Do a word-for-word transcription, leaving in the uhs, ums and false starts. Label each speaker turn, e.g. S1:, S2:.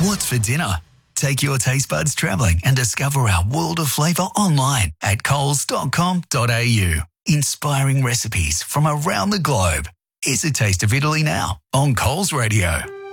S1: What's for dinner? Take your taste buds travelling and discover our world of flavour online at coles dot com dot a u. Inspiring recipes from around the globe. Here's a taste of Italy now on Coles Radio.